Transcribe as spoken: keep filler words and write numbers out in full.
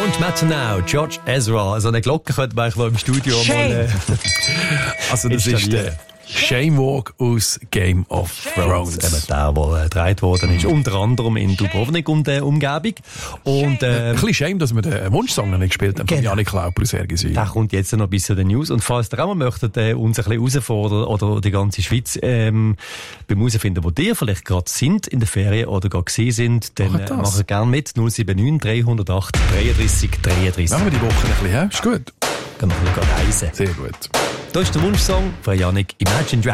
Don't Matter Now, George Ezra. Also eine Glocke könnte man eigentlich im Studio Shame. mal... Äh, also das ist der Shame Walk aus Game of Thrones. Eben der, der äh, gedreht worden ist. Unter anderem in Dubrovnik und der Umgebung. Und, äh, Ein bisschen Shame, dass wir den Wunschsong noch nicht gespielt haben. Von Genau. Janik Lauper aus Hergiswil. der kommt jetzt noch ein bisschen den News. Und falls ihr auch mal möchtet, äh, uns ein bisschen herausfordern oder die ganze Schweiz ähm, beim herausfinden, wo ihr vielleicht gerade sind in der Ferien oder gerade gewesen sind, dann Macht äh, das. macht gerne mit. null sieben neun drei null acht dreiunddreißig dreiunddreißig. Machen wir die Woche ein bisschen, ja? Ist gut. Gehen wir ein bisschen reisen. Sehr gut. Das ist der Wunschsong von Yannick, Imagine Dragons.